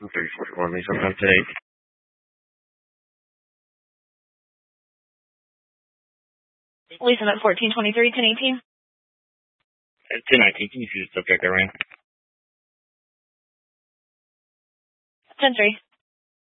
341, may sometime today. Lisa, at 1423, 1018. 1019, can you see the subject I ran? 10-3.